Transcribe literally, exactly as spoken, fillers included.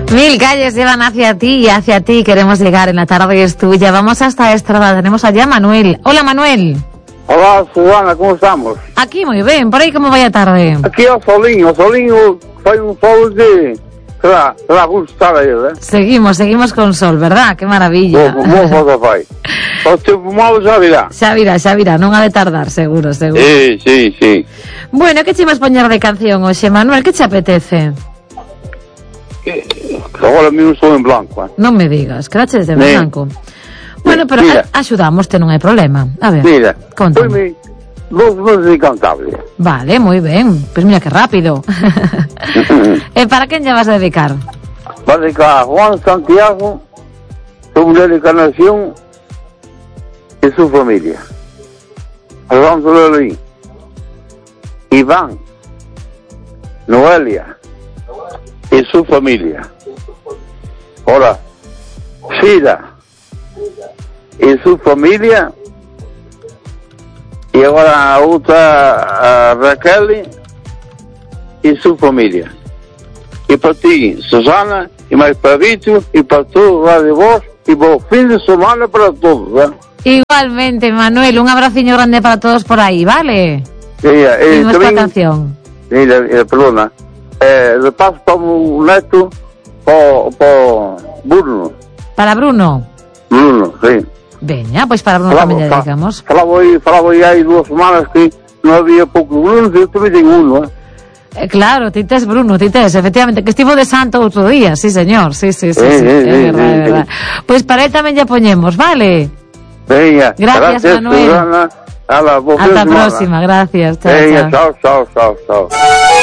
Mil calles llevan hacia ti y hacia ti queremos llegar. En la tarde es tuya. Vamos hasta Estrada. Tenemos allá a Manuel. Hola, Manuel. Hola, Susana, ¿cómo estamos? Aquí muy bien. Por ahí, ¿cómo vaya tarde? Aquí o solinho, o solinho fai un sol de... que dá, que dá gusto estar aí, eh? Seguimos, seguimos con sol, ¿verdad? Qué maravilla. Como foto fai. O tempo malo xa virá. Xa virá, xa virá. Non ha de tardar, seguro, seguro. Sí, sí, sí. Bueno, que che vas poñer de canción hoxe, Manuel? Que che apetece? Que, que agora mismo estou en blanco, eh? Non me digas, que daches de Sí. blanco. Bueno, pero Mira. a- axudámoste, non hai problema. A ver, Mira, contame. foi-me dos meses de Cantabria. Vale, moi ben. Pois pues mira que rápido. E para quen lle vas a dedicar? Para dedicar a Juan Santiago, su mujer de Encarnación y su familia. Alonso Lelín, Iván, Noelia y su familia. Ahora, Sida y su familia. Y ahora otra a Raquel y su familia. Y para ti, Susana, y más para Víctor, y para todo Radio Voz, y buen fin de semana para todos, ¿eh? Igualmente, Manuel, un abraciño grande para todos por aí, vale? Mira, Y eh, nuestra también, canción. mira, eh, perdona, eh, le paso para un neto, para, para Bruno, Para Bruno. Bruno, sí. Veña, pois para Bruno tamén lle dedicamos. Falaba aí, falaba aí hai duas semanas que non había pouco Bruno, eu tamén tenho uno, eh? Eh, claro, ti tes Bruno, ti tes, efectivamente, que estivo de santo outro día, sí, señor, sí, sí, sí, Sí, sí, sí, é sí, verdad, sí, é verdad. Pois para él tamén lle poñemos, vale? Venga, Gracias, gracias, Manuel. Susana. A la, Hasta a próxima, gracias, chao, Venga, chao. chao, chao, chao, chao.